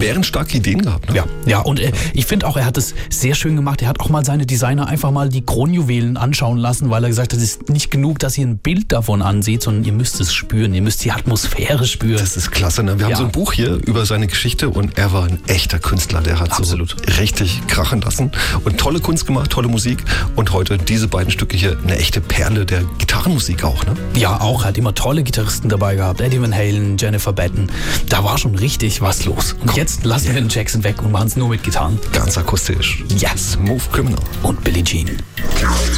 bärenstarke Ideen gehabt. Ne? Ja, und ich finde auch, er hat es sehr schön gemacht. Er hat auch mal seine Designer einfach mal die Kronjuwelen anschauen lassen, weil er gesagt hat, es ist nicht genug, dass ihr ein Bild davon ansieht, sondern ihr müsst es spüren, ihr müsst die Atmosphäre spüren. Das ist klasse, ne? Wir haben so ein Buch hier über seine Geschichte und er war ein echter Künstler, der hat Absolut so richtig krachen lassen und tolle Kunst gemacht, tolle Musik und heute diese beiden Stücke hier, eine echte Perle der Gitarrenmusik auch, ne? Ja, auch, er hat immer tolle Gitarristen dabei gehabt, Eddie Van Halen, Jennifer Batten, da war schon richtig was los. Und jetzt lassen wir den Jackson weg und machen es nur mit Gitarren. Ganz akustisch. Yes. Smooth Criminal. Und Billie Jean.